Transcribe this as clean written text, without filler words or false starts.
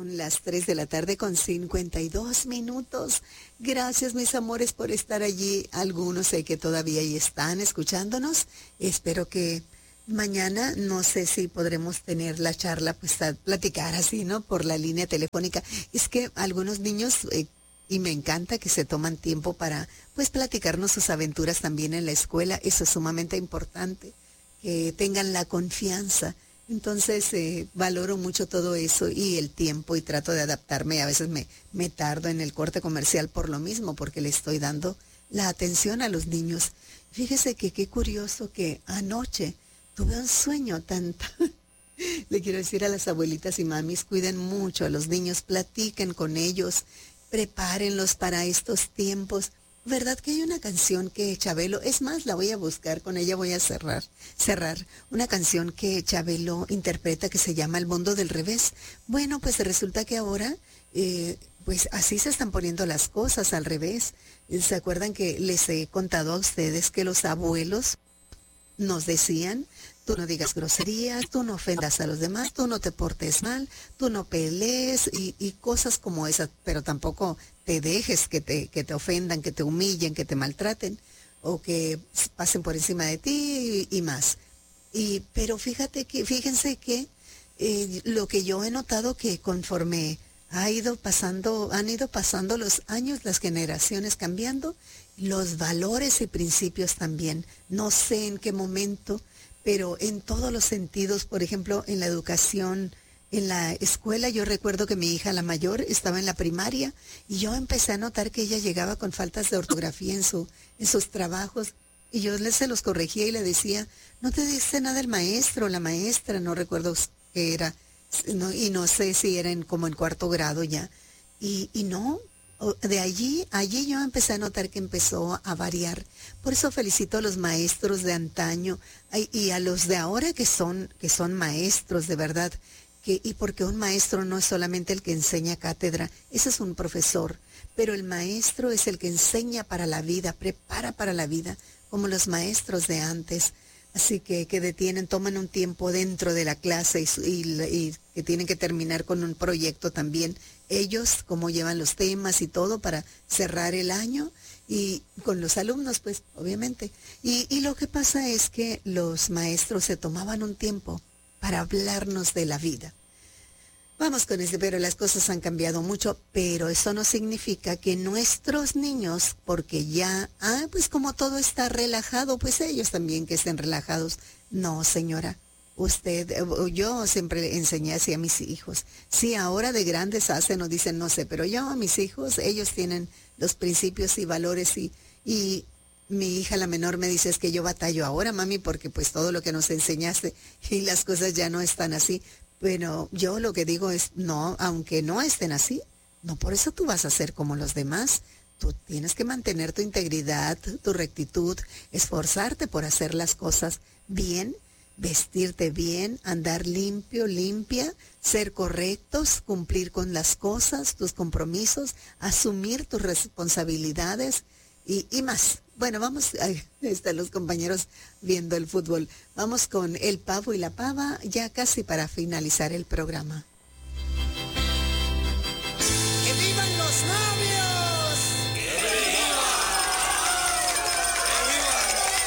Son las 3 de la tarde con 52 minutos. Gracias, mis amores, por estar allí. Algunos sé que todavía ahí están escuchándonos. Espero que mañana, no sé si podremos tener la charla, pues a platicar así, ¿no? Por la línea telefónica. Es que algunos niños, y me encanta que se toman tiempo para, pues, platicarnos sus aventuras también en la escuela. Eso es sumamente importante, que tengan la confianza. Entonces, valoro mucho todo eso y el tiempo y trato de adaptarme. A veces me tardo en el corte comercial por lo mismo, porque le estoy dando la atención a los niños. Fíjese que qué curioso que anoche tuve un sueño tanto. Le quiero decir a las abuelitas y mamis, cuiden mucho a los niños, platiquen con ellos, prepárenlos para estos tiempos. ¿Verdad que hay una canción que Chabelo, es más, la voy a buscar, con ella voy a cerrar, una canción que Chabelo interpreta que se llama El Mundo del Revés? Bueno, pues resulta que ahora, pues así se están poniendo las cosas al revés. ¿Se acuerdan que les he contado a ustedes que los abuelos nos decían: tú no digas groserías, tú no ofendas a los demás, tú no te portes mal, tú no pelees y cosas como esas, pero tampoco te dejes que te ofendan, que te humillen, que te maltraten o que pasen por encima de ti y más. Pero fíjense que lo que yo he notado que conforme han ido pasando los años, las generaciones cambiando, los valores y principios también. No sé en qué momento, pero en todos los sentidos, por ejemplo, en la educación, en la escuela, yo recuerdo que mi hija, la mayor, estaba en la primaria y yo empecé a notar que ella llegaba con faltas de ortografía en sus trabajos y yo se los corregía y le decía: no te dice nada el maestro, la maestra, no recuerdo qué era, y no sé si era como en cuarto grado ya, y no. De allí yo empecé a notar que empezó a variar. Por eso felicito a los maestros de antaño y a los de ahora que son maestros de verdad. Y porque un maestro no es solamente el que enseña cátedra, ese es un profesor, pero el maestro es el que enseña para la vida, prepara para la vida, como los maestros de antes. Así que toman un tiempo dentro de la clase y que tienen que terminar con un proyecto también. Ellos, cómo llevan los temas y todo para cerrar el año, y con los alumnos, pues, obviamente. Y lo que pasa es que los maestros se tomaban un tiempo para hablarnos de la vida. Vamos con pero las cosas han cambiado mucho, pero eso no significa que nuestros niños, porque ya, pues como todo está relajado, pues ellos también que estén relajados. No, señora, yo siempre enseñé así a mis hijos. Sí, ahora de grandes hacen o dicen, no sé, pero yo a mis hijos, ellos tienen los principios y valores y mi hija la menor me dice: es que yo batallo ahora, mami, porque pues todo lo que nos enseñaste y las cosas ya no están así. Pero yo lo que digo es, no, aunque no estén así, no por eso tú vas a ser como los demás. Tú tienes que mantener tu integridad, tu rectitud, esforzarte por hacer las cosas bien, vestirte bien, andar limpio, limpia, ser correctos, cumplir con las cosas, tus compromisos, asumir tus responsabilidades y más. Bueno, vamos, ahí están los compañeros viendo el fútbol. Vamos con el pavo y la pava, ya casi para finalizar el programa.